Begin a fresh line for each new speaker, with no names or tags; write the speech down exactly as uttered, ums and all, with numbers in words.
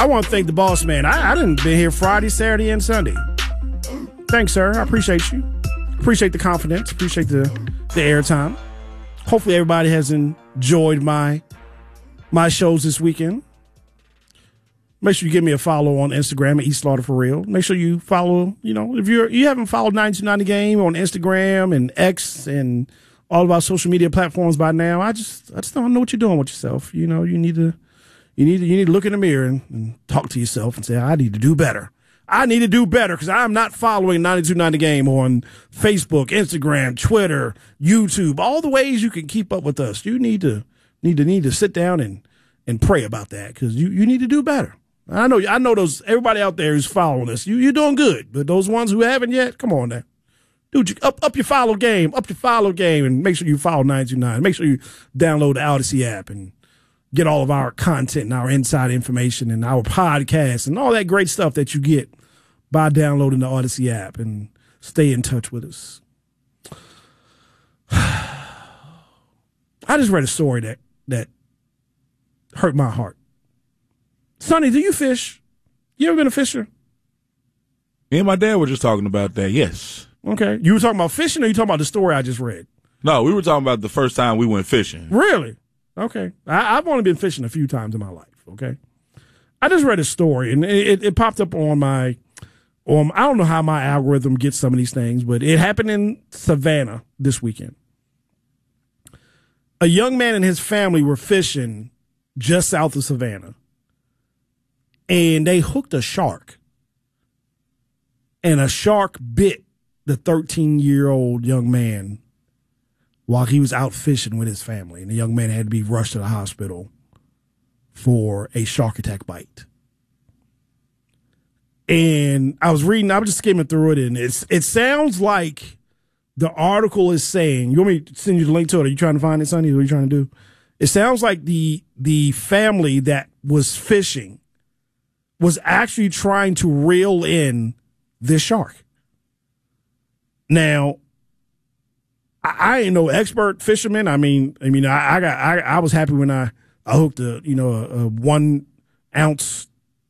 I want to thank the boss man. I, I didn't been here Friday, Saturday, and Sunday. Thanks, sir. I appreciate you. Appreciate the confidence. Appreciate the, the airtime. Hopefully everybody has enjoyed my my shows this weekend. Make sure you give me a follow on Instagram at East Slaughter for Real. Make sure you follow, you know, if you're you haven't followed ninety-two ninety Game on Instagram and X and all of our social media platforms by now, I just I just don't know what you're doing with yourself. You know, you need to you need to you need to look in the mirror and, and talk to yourself and say, I need to do better. I need to do better because I'm not following ninety-two ninety Game on Facebook, Instagram, Twitter, YouTube, all the ways you can keep up with us. You need to need to need to sit down and and pray about that because you, you need to do better. I know I know those everybody out there who's following us. You you're doing good, but those ones who haven't yet, come on now. Dude, you, up up your follow game, up your follow game, and make sure you follow ninety-two ninety. Make sure you download the Odyssey app and get all of our content and our inside information and our podcasts and all that great stuff that you get by downloading the Odyssey app and stay in touch with us. I just read a story that that hurt my heart. Sonny, do you fish? You ever been a fisher?
Me and my dad were just talking about that, yes.
Okay. You were talking about fishing or you talking about the story I just read?
No, we were talking about the first time we went fishing.
Really? Okay. I, I've only been fishing a few times in my life, okay? I just read a story, and it, it, it popped up on my, um, I don't know how my algorithm gets some of these things, but it happened in Savannah this weekend. A young man and his family were fishing just south of Savannah, and they hooked a shark, and a shark bit the thirteen-year-old young man while he was out fishing with his family, and the young man had to be rushed to the hospital for a shark attack bite. And I was reading, I was just skimming through it, and it's it sounds like the article is saying, you want me to send you the link to it? Are you trying to find it, Sonny? What are you trying to do? It sounds like the the family that was fishing was actually trying to reel in this shark. Now, I, I ain't no expert fisherman. I mean, I mean, I, I got, I, I was happy when I, I hooked a, you know, a, a one ounce